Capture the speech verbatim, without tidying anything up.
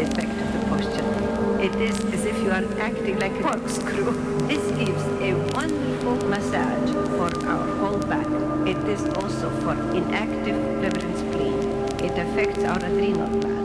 the effect of the posture. It is as if you are acting like a corkscrew. This gives a wonderful massage for our whole back. It is also for inactive liver and spleen. It affects our adrenal gland.